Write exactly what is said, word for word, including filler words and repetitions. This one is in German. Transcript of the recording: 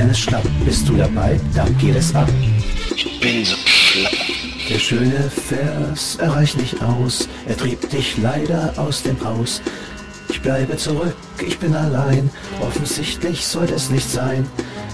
wenn es schlapp. Bist du dabei? Dann geht es ab. Ich bin so schlapp. Der schöne Vers erreicht nicht aus, er trieb dich leider aus dem Haus. Ich bleibe zurück, ich bin allein, offensichtlich sollte es nicht sein.